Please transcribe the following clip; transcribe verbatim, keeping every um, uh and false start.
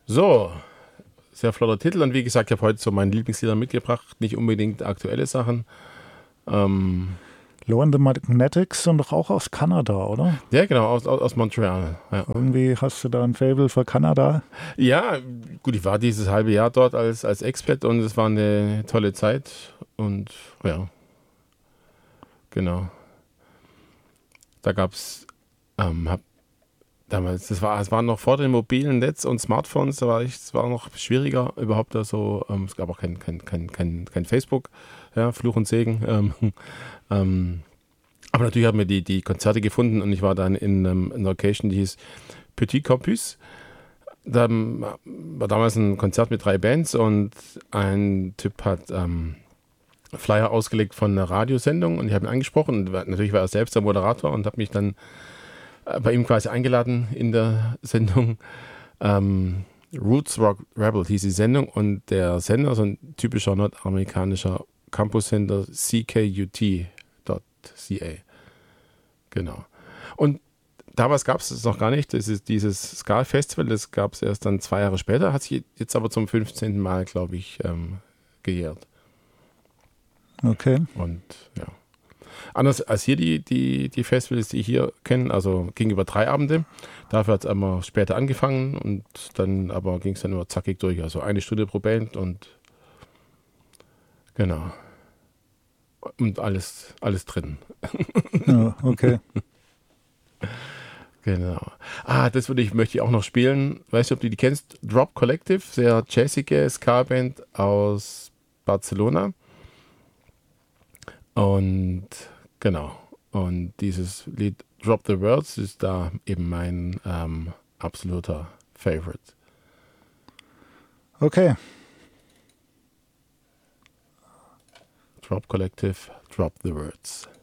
So, sehr flotter Titel und wie gesagt, ich habe heute so meine Lieblingslieder mitgebracht, nicht unbedingt aktuelle Sachen. Ähm, Low and the Magnetics sind doch auch aus Kanada, oder? ja, genau, aus, aus, aus Montreal. Ja. Irgendwie hast du da ein Faible für Kanada? ja, gut, ich war dieses halbe Jahr dort als, als Expat und es war eine tolle Zeit und ja, genau. Da gab es, ähm, hab damals, das war, es war noch vor dem mobilen Netz und Smartphones, da war ich, es war noch schwieriger überhaupt da so, ähm, es gab auch kein, kein, kein, kein, kein Facebook, ja, Fluch und Segen. Ähm, ähm, aber natürlich haben wir die, die Konzerte gefunden und ich war dann in ähm, einer Location, die hieß Petit Campus. Da ähm, war damals ein Konzert mit drei Bands und ein Typ hat ähm, Flyer ausgelegt von einer Radiosendung und ich habe ihn angesprochen und natürlich war er selbst der Moderator und habe mich dann bei ihm quasi eingeladen in der Sendung. Ähm, Roots Rock Rebel hieß die Sendung und der Sender, so ein typischer nordamerikanischer Campus-Sender, C K U T Punkt C A. Genau. Und damals gab es es noch gar nicht, das ist dieses Ska-Festival, das gab es erst dann zwei Jahre später, hat sich jetzt aber zum fünfzehnten Mal, glaube ich, ähm, gejährt. Okay. Und ja. Anders als hier die, die, die Festivals, die ich hier kenne, also ging über drei Abende. Dafür hat es einmal später angefangen und dann aber ging es dann immer zackig durch. Also eine Stunde pro Band und genau. Und alles, alles drin. Ja, okay. Genau. Ah, das würde ich, möchte ich auch noch spielen. Weißt du, ob du die kennst? Drop Collective, sehr jazzige Ska-Band aus Barcelona. Und genau. Und dieses Lied Drop the Words ist da eben mein ähm, absoluter Favorite. Okay. Drop Collective, Drop the Words.